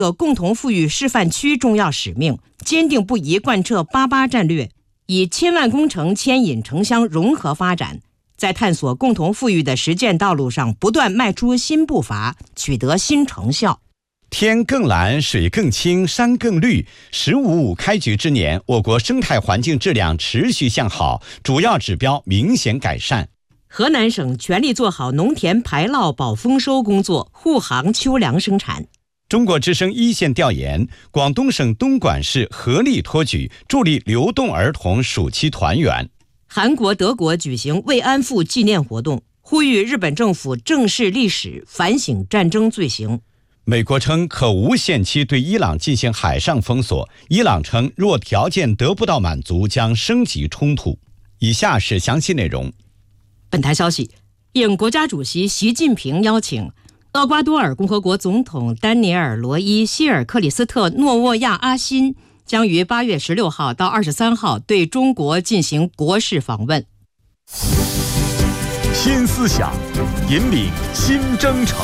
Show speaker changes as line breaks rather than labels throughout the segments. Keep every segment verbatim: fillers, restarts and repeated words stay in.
的共同富裕示范区重要使命，坚定不移贯彻八八战略，以千万工程牵引城乡融合发展，在探索共同富裕的实践道路上不断迈出新步伐，取得新成效。
天更蓝，水更清，山更绿。十五五开局之年，我国生态环境质量持续向好，主要指标明显改善。
河南省全力做好农田排涝保丰收工作，护航秋粮生产。
中国之声一线调研，广东省东莞市合力托举，助力流动儿童暑期团圆。
韩国、德国举行慰安妇纪念活动，呼吁日本政府正视历史，反省战争罪行。
美国称可无限期对伊朗进行海上封锁，伊朗称若条件得不到满足，将升级冲突。以下是详细内容。
本台消息，应国家主席习近平邀请，厄瓜多尔共和国总统丹尼尔·罗伊·希尔克里斯特·诺沃亚阿辛将于八月十六号到二十三号对中国进行国事访问。
新思想，引领新征程。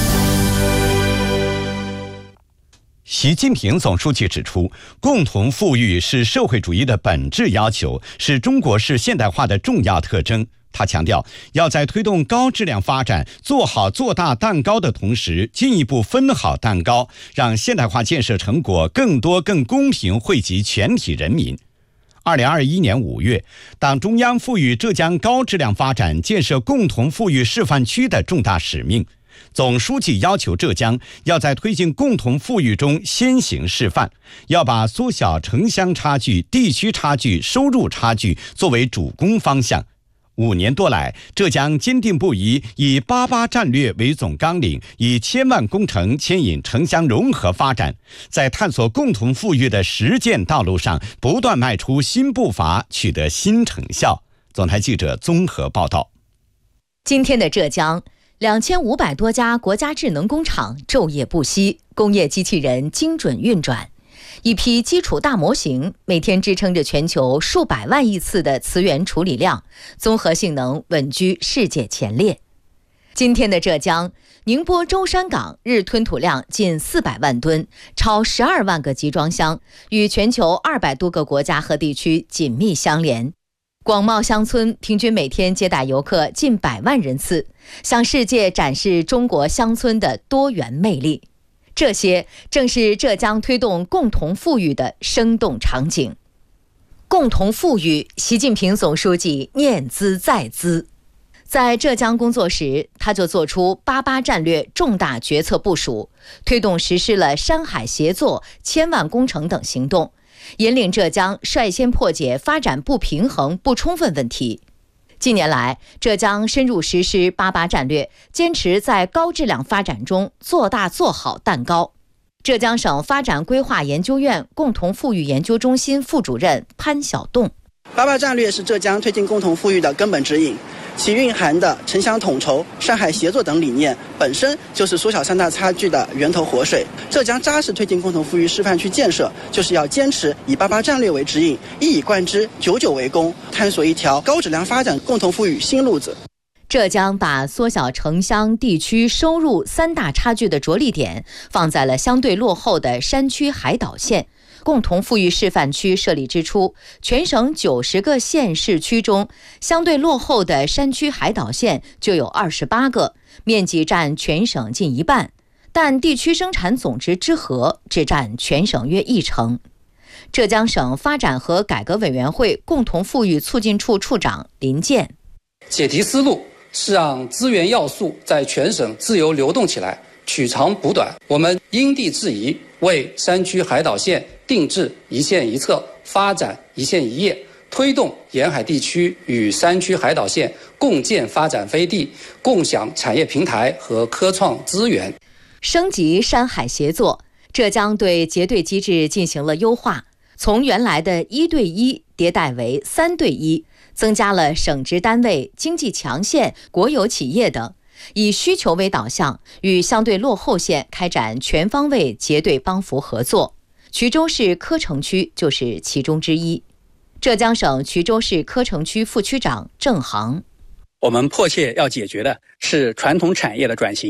习近平总书记指出，共同富裕是社会主义的本质要求，是中国式现代化的重要特征。他强调，要在推动高质量发展、做好做大蛋糕的同时，进一步分好蛋糕，让现代化建设成果更多、更公平惠及全体人民。二零二一年五月，党中央赋予浙江高质量发展建设共同富裕示范区的重大使命。总书记要求浙江要在推进共同富裕中先行示范，要把缩小城乡差距、地区差距、收入差距作为主攻方向。五年多来，浙江坚定不移以八八战略为总纲领，以千万工程牵引城乡融合发展，在探索共同富裕的实践道路上不断迈出新步伐，取得新成效。总台记者综合报道。
今天的浙江，两千五百多家国家智能工厂昼夜不息，工业机器人精准运转，一批基础大模型每天支撑着全球数百万亿次的磁源处理量，综合性能稳居世界前列。今天的浙江，宁波舟山港日吞吐量近四百万吨，超十二万个集装箱，与全球二百多个国家和地区紧密相连。广袤乡村平均每天接待游客近百万人次，向世界展示中国乡村的多元魅力。这些正是浙江推动共同富裕的生动场景。共同富裕，习近平总书记念兹在兹。在浙江工作时，他就做出八八战略重大决策部署，推动实施了山海协作、千万工程等行动，引领浙江率先破解发展不平衡不充分问题。近年来，浙江深入实施八八战略，坚持在高质量发展中做大做好蛋糕。浙江省发展规划研究院共同富裕研究中心副主任潘晓栋：
八八战略是浙江推进共同富裕的根本指引，其蕴含的城乡统筹、山海协作等理念，本身就是缩小三大差距的源头活水。浙江扎实推进共同富裕示范区建设，就是要坚持以八八战略为指引，一以贯之，久久为功，探索一条高质量发展共同富裕新路子。
浙江把缩小城乡地区收入三大差距的着力点放在了相对落后的山区海岛县。共同富裕示范区设立之初，全省九十个县市区中，相对落后的山区海岛县就有二十八个，面积占全省近一半，但地区生产总值之和只占全省约一成。浙江省发展和改革委员会共同富裕促进处处长林健：
解题思路是让资源要素在全省自由流动起来，取长补短。我们因地制宜，为山区海岛县定制一县一策，发展一县一业，推动沿海地区与山区海岛县共建发展飞地，共享产业平台和科创资源。
升级山海协作，浙江对结对机制进行了优化，从原来的一对一迭代为三对一，增加了省直单位、经济强县、国有企业等，以需求为导向，与相对落后县开展全方位结对帮扶合作。衢州市柯城区就是其中之一。浙江省衢州市柯城区副区长郑航：
我们迫切要解决的是传统产业的转型，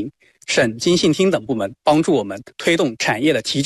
省经信厅等部门帮助我们推动产业的提